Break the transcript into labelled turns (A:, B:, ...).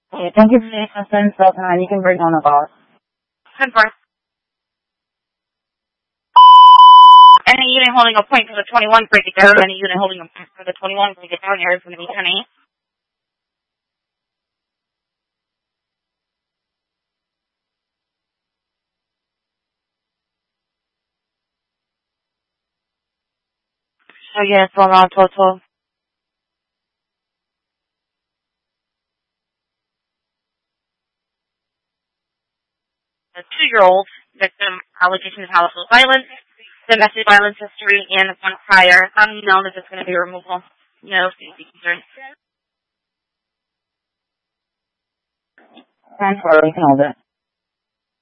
A: Okay, thank you for the assistance, Delta 9. You can bring on the boss.
B: 10-4. Any unit holding a point for the 21, break it down. Any unit holding a point for the 21, break it down. Error is going to be 10-8. So yes, all around total. A 2-year-old victim, allegation of household violence, domestic violence history, and one prior. Unknown if it's going to be removal. No safety concerns.
A: 10-4, we can hold it.